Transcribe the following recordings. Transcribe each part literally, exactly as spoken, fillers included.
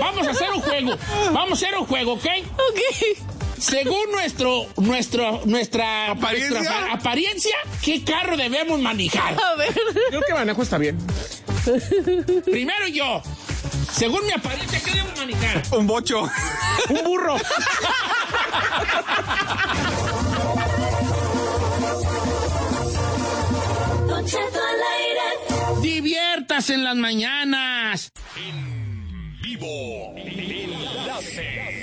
vamos a hacer un juego. Vamos a hacer un juego, ¿ok? Ok. Según nuestro, nuestro, nuestra ¿Apariencia? nuestra apariencia, ¿qué carro debemos manejar? A ver. Creo que manejo está bien. Primero yo. Según mi apariencia, ¿qué debo manejar? Un bocho. Un burro. Don Cheto al aire. Diviértase en las mañanas. En vivo. Enlace.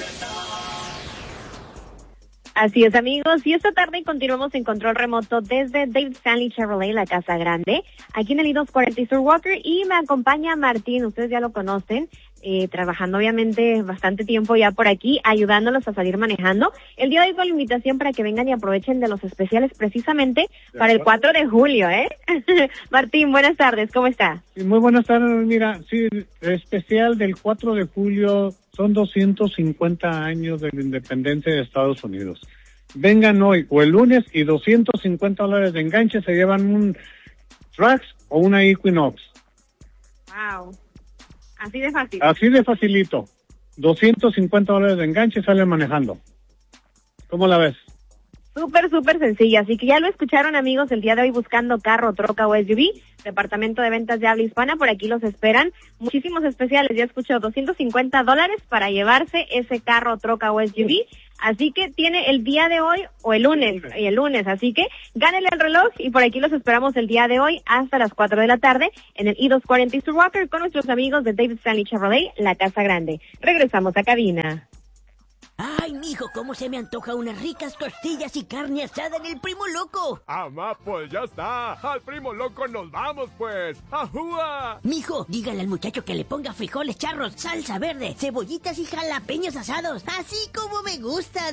Así es, amigos, y esta tarde continuamos en control remoto desde David Stanley Chevrolet, la Casa Grande, aquí en el I dos cuarenta Sur Walker, y me acompaña Martín, ustedes ya lo conocen, eh, trabajando obviamente bastante tiempo ya por aquí, ayudándolos a salir manejando. El día de hoy con la invitación para que vengan y aprovechen de los especiales precisamente para el cuatro de julio, ¿eh? Martín, buenas tardes, ¿cómo está? Sí, muy buenas tardes, mira, sí, especial del cuatro de julio, son doscientos cincuenta años de la independencia de Estados Unidos. Vengan hoy o el lunes y doscientos cincuenta dólares de enganche se llevan un Trax o una Equinox. Wow, así de fácil. Así de facilito. doscientos cincuenta dólares de enganche salen manejando. ¿Cómo la ves? Súper, súper sencilla. Así que ya lo escucharon, amigos, el día de hoy buscando carro, troca o S U V. Departamento de Ventas de Habla Hispana, por aquí los esperan. Muchísimos especiales, ya escuchó, doscientos cincuenta dólares para llevarse ese carro, troca o S U V. Así que tiene el día de hoy o el lunes, y el lunes. Así que gánele el reloj y por aquí los esperamos el día de hoy hasta las cuatro de la tarde en el I dos cuarenta Sur Walker con nuestros amigos de David Stanley Chevrolet, la Casa Grande. Regresamos a cabina. Ay, mijo, cómo se me antoja unas ricas costillas y carne asada en el Primo Loco. Amá, pues ya está. Al Primo Loco nos vamos, pues. ¡Ajúa! Mijo, dígale al muchacho que le ponga frijoles charros, salsa verde, cebollitas y jalapeños asados, así como me gustan.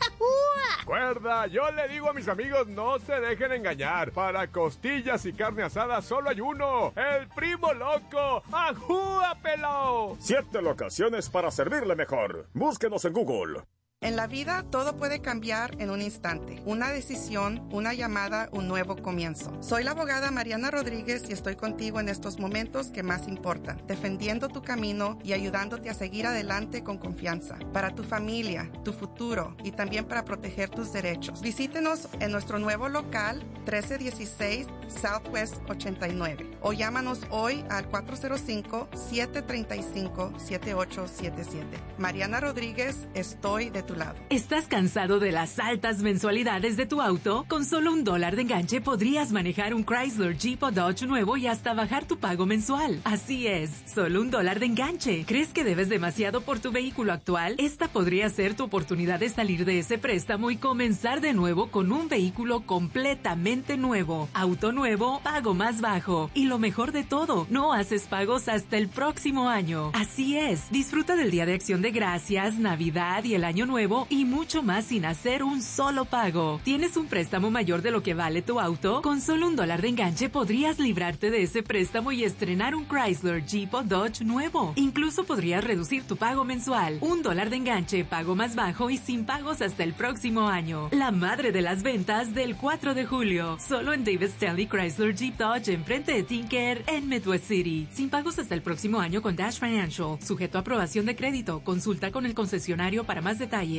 Cuerda, yo le digo a mis amigos, no se dejen engañar. Para costillas y carne asada solo hay uno. El Primo Loco. ¡Ajúa, pelao! Siete locaciones para servirle mejor. Búsquenos en Google. En la vida todo puede cambiar en un instante. Una decisión, una llamada, un nuevo comienzo. Soy la abogada Mariana Rodríguez y estoy contigo en estos momentos que más importan, defendiendo tu camino y ayudándote a seguir adelante con confianza. Para tu familia, tu futuro y también para proteger tus derechos. Visítenos en nuestro nuevo local trece dieciséis Southwest ochenta y nueve o llámanos hoy al cuatro cero cinco, siete tres cinco, siete ocho siete siete. Mariana Rodríguez, estoy de tu lado. ¿Estás cansado de las altas mensualidades de tu auto? Con solo un dólar de enganche podrías manejar un Chrysler, Jeep o Dodge nuevo y hasta bajar tu pago mensual. Así es, solo un dólar de enganche. ¿Crees que debes demasiado por tu vehículo actual? Esta podría ser tu oportunidad de salir de ese préstamo y comenzar de nuevo con un vehículo completamente nuevo. Auto nuevo, pago más bajo. Y lo mejor de todo, no haces pagos hasta el próximo año. Así es, disfruta del Día de Acción de Gracias, Navidad y el Año Nuevo y mucho más sin hacer un solo pago. ¿Tienes un préstamo mayor de lo que vale tu auto? Con solo un dólar de enganche podrías librarte de ese préstamo y estrenar un Chrysler, Jeep o Dodge nuevo. Incluso podrías reducir tu pago mensual. Un dólar de enganche, pago más bajo y sin pagos hasta el próximo año. La madre de las ventas del cuatro de julio. Solo en David Stanley Chrysler Jeep Dodge enfrente de Tinker en Midwest City. Sin pagos hasta el próximo año con Dash Financial. Sujeto a aprobación de crédito. Consulta con el concesionario para más detalles.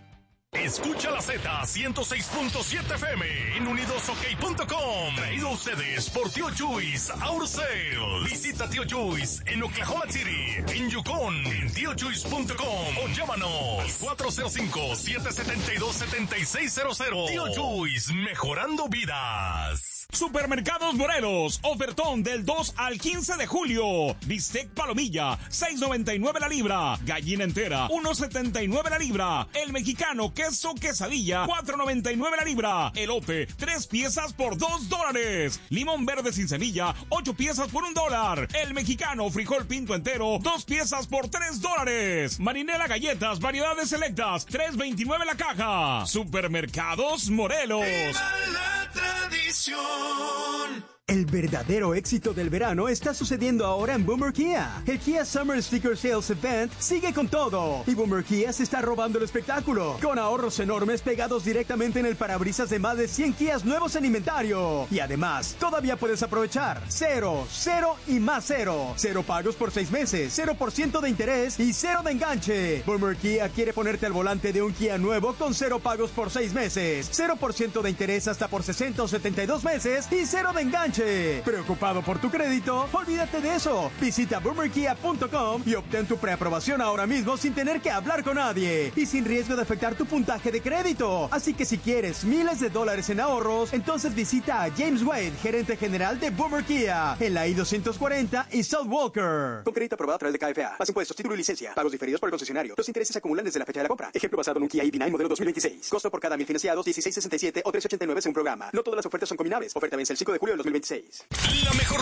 Escucha la Z ciento seis punto siete F M en unidos ok punto com. Traído a ustedes por Tío Chuys Auto Sales. Visita Tío Chuys en Oklahoma City, en Yukon, en tío chuys punto com o llámanos cuatro cero cinco, siete siete dos, siete seis cero cero. Tío Chuys, mejorando vidas. Supermercados Morelos, ofertón del dos al quince de julio. Bistec palomilla, seis noventa y nueve la libra. Gallina entera, uno setenta y nueve la libra. El mexicano queso quesadilla, cuatro noventa y nueve la libra. Elote, tres piezas por dos dólares. Limón verde sin semilla, ocho piezas por un dólar. El mexicano frijol pinto entero, dos piezas por tres dólares. Marinela galletas, variedades selectas, tres veintinueve la caja. Supermercados Morelos. ¡Viva la tradición! El verdadero éxito del verano está sucediendo ahora en Boomer Kia. El Kia Summer Sticker Sales Event sigue con todo y Boomer Kia se está robando el espectáculo con ahorros enormes pegados directamente en el parabrisas de más de cien Kias nuevos en inventario. Y además, todavía puedes aprovechar cero, cero y más cero. Cero pagos por seis meses, cero por ciento de interés y cero de enganche. Boomer Kia quiere ponerte al volante de un Kia nuevo con cero pagos por seis meses, cero por ciento de interés hasta por sesenta o setenta y dos meses y cero de enganche. ¿Preocupado por tu crédito? Olvídate de eso. Visita boomer kia punto com y obtén tu preaprobación ahora mismo sin tener que hablar con nadie y sin riesgo de afectar tu puntaje de crédito. Así que si quieres miles de dólares en ahorros, entonces visita a James Wade, gerente general de Boomer Kia, en la I doscientos cuarenta y South Walker. Con crédito aprobado a través de K F A. Más impuestos, título y licencia. Pagos diferidos por el concesionario. Los intereses se acumulan desde la fecha de la compra. Ejemplo basado en un Kia E V nueve modelo dos mil veintiséis. Costo por cada mil financiados dieciséis sesenta y siete o tres ochenta y nueve según programa. No todas las ofertas son combinables. Oferta vence el cinco de julio del dos mil veintiséis. La mejor